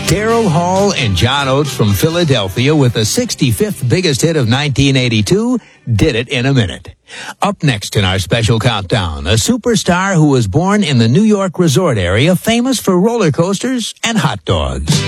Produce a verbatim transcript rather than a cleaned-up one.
Daryl Hall and John Oates from Philadelphia with the sixty-fifth biggest hit of nineteen eighty-two, Did It in a Minute. Up next in our special countdown, a superstar who was born in the New York resort area, famous for roller coasters and hot dogs.